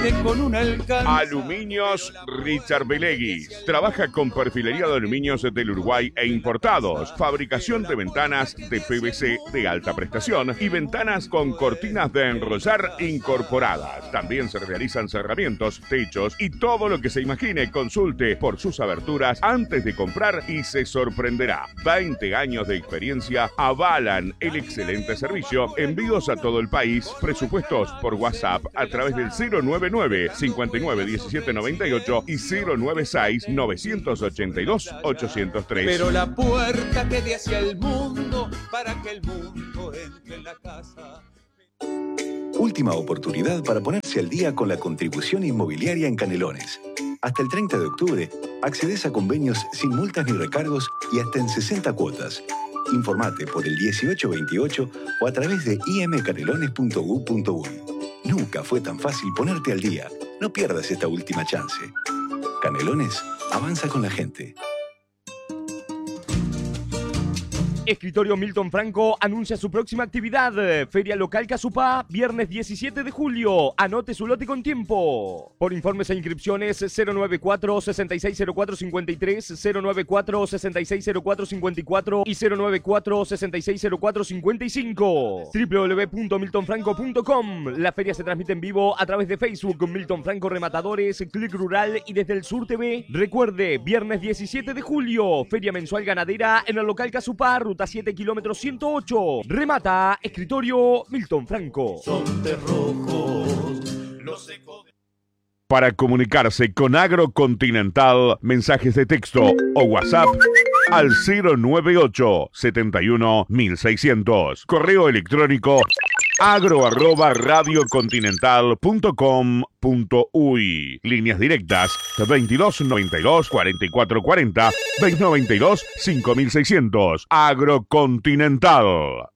Con un alcance. Aluminios Richard Beleguis. Trabaja con perfilería de aluminios del Uruguay e importados. Fabricación de ventanas de PVC de alta prestación y ventanas con cortinas de enrollar incorporadas. También se realizan cerramientos, techos y todo lo que se imagine. Consulte por sus aberturas antes de comprar y se sorprenderá. 20 años de experiencia avalan el excelente servicio. Envíos a todo el país. Presupuestos por WhatsApp a través del 099-591798 y 096-982-803. Pero la puerta que dé hacia el mundo para que el mundo entre en la casa. Última oportunidad para ponerse al día con la contribución inmobiliaria en Canelones. Hasta el 30 de octubre, accedes a convenios sin multas ni recargos y hasta en 60 cuotas. Informate por el 1828 o a través de imcanelones.gov.uy. Nunca fue tan fácil ponerte al día. No pierdas esta última chance. Canelones, avanza con la gente. Escritorio Milton Franco anuncia su próxima actividad. Feria Local Casupá, viernes 17 de julio. Anote su lote con tiempo. Por informes e inscripciones 094-6604-53, 094-6604-54 y 094-6604-55. www.miltonfranco.com. La feria se transmite en vivo a través de Facebook, Milton Franco Rematadores, Click Rural y desde el Sur TV. Recuerde, viernes 17 de julio, feria mensual ganadera en el local Casupá, ruta 7, kilómetro 108. Remata Escritorio Milton Franco. Son de rojos los ecos. Para comunicarse con Agrocontinental, mensajes de texto o WhatsApp al 098 71 1600. Correo electrónico agro@radiocontinental.com.uy. Líneas directas 2292 4440, 2292 5600. Agrocontinental.